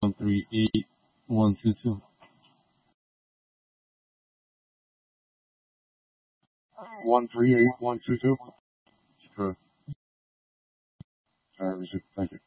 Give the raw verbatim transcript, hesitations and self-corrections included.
one three eight one two two. One three eight one two two. Correct. All right, receive. Thank you.